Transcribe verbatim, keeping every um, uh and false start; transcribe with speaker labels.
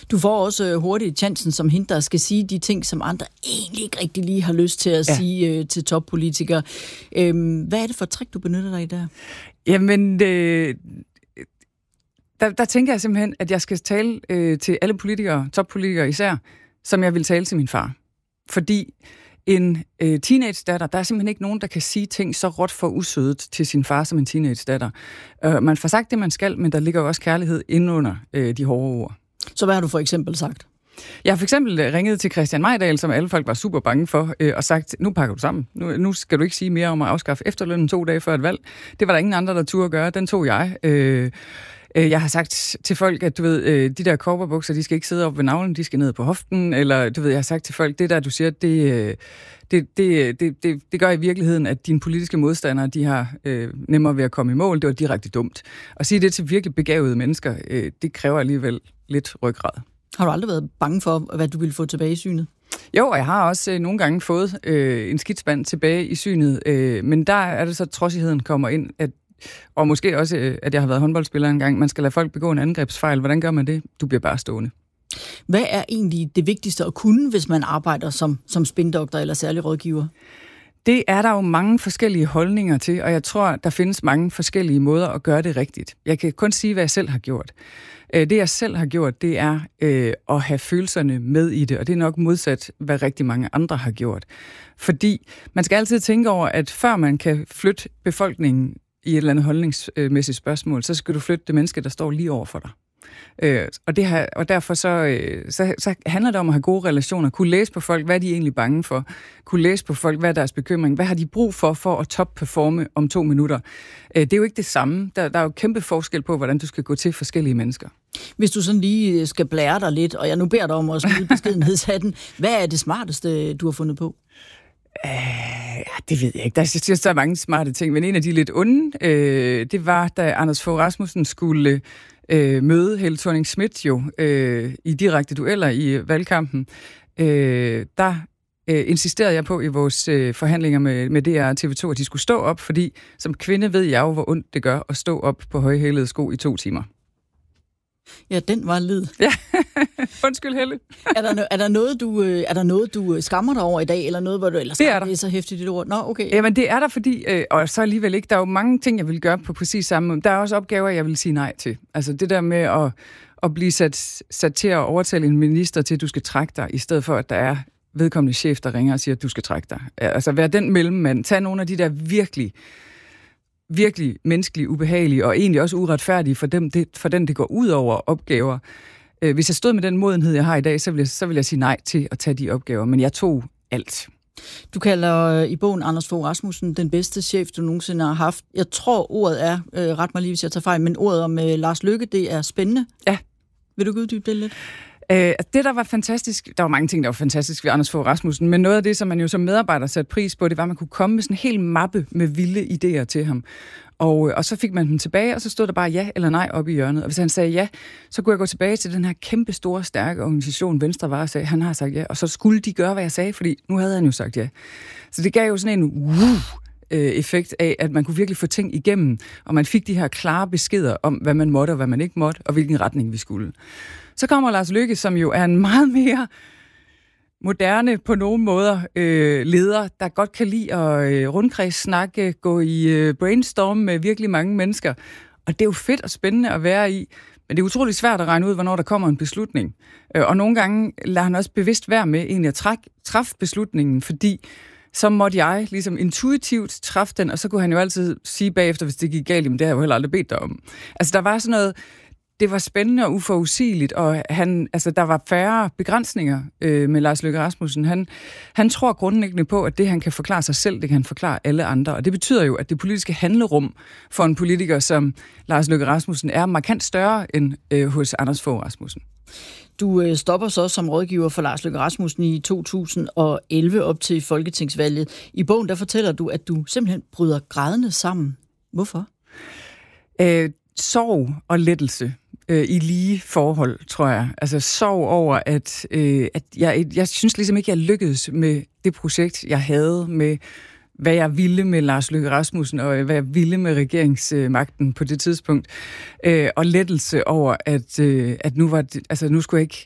Speaker 1: Du får også hurtigt chancen som hende, der skal sige de ting, som andre egentlig ikke rigtig lige har lyst til at ja. sige uh, til toppolitikere. Øhm, hvad er det for et trick, du benytter dig i der?
Speaker 2: Jamen, øh, der, der tænker jeg simpelthen, at jeg skal tale øh, til alle politikere, toppolitikere især, som jeg vil tale til min far. Fordi en øh, teenage-datter, der er simpelthen ikke nogen, der kan sige ting så råt for usødet til sin far som en teenage-datter. Øh, man får sagt det, man skal, men der ligger jo også kærlighed indunder øh, de hårde ord.
Speaker 1: Så hvad har du for eksempel sagt?
Speaker 2: Jeg har for eksempel ringet til Christian Mejdal, som alle folk var super bange for, øh, og sagt, nu pakker du sammen. Nu, nu skal du ikke sige mere om at afskaffe efterlønnen to dage før et valg. Det var der ingen andre, der turde gøre. Den tog jeg. Øh, Jeg har sagt til folk, at du ved, de der cowboybukser, de skal ikke sidde op ved navlen, de skal ned på hoften, eller du ved, jeg har sagt til folk, det der, du siger, det, det, det, det, det, det gør i virkeligheden, at dine politiske modstandere, de har øh, nemmere ved at komme i mål. Det var direkte dumt. At sige det til virkelig begavede mennesker, øh, det kræver alligevel lidt ryggrad.
Speaker 1: Har du aldrig været bange for, hvad du ville få tilbage i synet?
Speaker 2: Jo, og jeg har også øh, nogle gange fået øh, en skidtspand tilbage i synet, øh, men der er det så, trodsigheden kommer ind, at og måske også, at jeg har været håndboldspiller engang. Man skal lade folk begå en angrebsfejl. Hvordan gør man det? Du bliver bare stående.
Speaker 1: Hvad er egentlig det vigtigste at kunne, hvis man arbejder som, som spindoktor eller særlig rådgiver?
Speaker 2: Det er der jo mange forskellige holdninger til, og jeg tror, der findes mange forskellige måder at gøre det rigtigt. Jeg kan kun sige, hvad jeg selv har gjort. Det, jeg selv har gjort, det er øh, at have følelserne med i det, og det er nok modsat, hvad rigtig mange andre har gjort. Fordi man skal altid tænke over, at før man kan flytte befolkningen i et eller andet holdningsmæssigt spørgsmål, så skal du flytte det menneske, der står lige over for dig. Øh, og, det her, og derfor så, øh, så, så handler det om at have gode relationer, kunne læse på folk, hvad er de egentlig bange for, kunne læse på folk, hvad er deres bekymring, hvad har de brug for for at top-performe om to minutter. Øh, det er jo ikke det samme. Der, der er jo kæmpe forskel på, hvordan du skal gå til forskellige mennesker.
Speaker 1: Hvis du sådan lige skal blære dig lidt, og jeg nu beder dig om at smide beskedenhedshatten, hvad er det smarteste, du har fundet på?
Speaker 2: Uh, ja, det ved jeg ikke. Der er, der er mange smarte ting, men en af de lidt onde, øh, det var, da Anders Fogh Rasmussen skulle øh, møde Helle Thorning-Schmidt jo øh, i direkte dueller i valgkampen. Øh, der øh, insisterede jeg på i vores øh, forhandlinger med, med D R og T V to, at de skulle stå op, fordi som kvinde ved jeg jo, hvor ondt det gør at stå op på højhælede sko i to timer.
Speaker 1: Ja, den var lid.
Speaker 2: Ja, undskyld Helle.
Speaker 1: er, der, er, der noget, du, er der noget, du skammer dig over i dag, eller noget, hvor du ellers
Speaker 2: det er, der.
Speaker 1: er så hæftigt dit ord? Nå, okay.
Speaker 2: Jamen, det er der, fordi, øh, og så alligevel ikke, der er jo mange ting, jeg vil gøre på præcis samme måde. Der er også opgaver, jeg vil sige nej til. Altså det der med at, at blive sat, sat til at overtale en minister til, at du skal trække dig, i stedet for, at der er vedkommende chef, der ringer og siger, at du skal trække dig. Altså være den mellemmand. Tag nogle af de der virkelig... virkelig menneskelige, ubehagelige og egentlig også uretfærdige for, dem, det, for den, det går ud over opgaver. Øh, hvis jeg stod med den modenhed, jeg har i dag, så vil, jeg, så vil jeg sige nej til at tage de opgaver, men jeg tog alt.
Speaker 1: Du kalder i bogen Anders Fogh Rasmussen den bedste chef, du nogensinde har haft. Jeg tror, ordet er, øh, ret mig lige, hvis jeg tager fejl, men ordet om øh, Lars Løkke, det er spændende.
Speaker 2: Ja.
Speaker 1: Vil du uddybe det lidt?
Speaker 2: Øh, det, der var fantastisk, der var mange ting, der var fantastisk ved Anders Fogh Rasmussen, men noget af det, som man jo som medarbejder satte pris på, det var, at man kunne komme med sådan en hel mappe med vilde idéer til ham. Og, og så fik man dem tilbage, og så stod der bare ja eller nej oppe i hjørnet. Og hvis han sagde ja, så kunne jeg gå tilbage til den her kæmpe store, stærke organisation, Venstre var, og sagde, han har sagt ja. Og så skulle de gøre, hvad jeg sagde, fordi nu havde han jo sagt ja. Så det gav jo sådan en wow effekt af, at man kunne virkelig få ting igennem, og man fik de her klare beskeder om, hvad man måtte og hvad man ikke måtte, og hvilken retning vi skulle. Så kommer Lars Løkke, som jo er en meget mere moderne på nogle måder øh, leder, der godt kan lide at øh, rundkredssnakke, gå i øh, brainstorm med virkelig mange mennesker. Og det er jo fedt og spændende at være i, men det er utroligt svært at regne ud, hvornår der kommer en beslutning. Øh, og nogle gange lader han også bevidst være med egentlig at træk, træffe beslutningen, fordi så måtte jeg ligesom intuitivt træffe den, og så kunne han jo altid sige bagefter, hvis det gik galt, jamen det har jeg jo heller aldrig bedt dig om. Altså der var sådan noget, det var spændende og uforudsigeligt, og han, altså, der var færre begrænsninger øh, med Lars Løkke Rasmussen. Han, han tror grundlæggende på, at det, han kan forklare sig selv, det kan han forklare alle andre. Og det betyder jo, at det politiske handlerum for en politiker som Lars Løkke Rasmussen er markant større end øh, hos Anders Fogh Rasmussen.
Speaker 1: Du øh, stopper så som rådgiver for Lars Løkke Rasmussen i to tusind og elleve op til folketingsvalget. I bogen der fortæller du, at du simpelthen bryder grædende sammen. Hvorfor?
Speaker 2: Øh, sorg og lettelse øh, i lige forhold, tror jeg. Altså sorg over, at, øh, at jeg, jeg synes ligesom ikke, jeg lykkedes med det projekt, jeg havde med, hvad jeg ville med Lars Løkke Rasmussen, og hvad jeg ville med regeringsmagten på det tidspunkt. Øh, og lettelse over, at, øh, at nu, var det, altså, nu skulle jeg ikke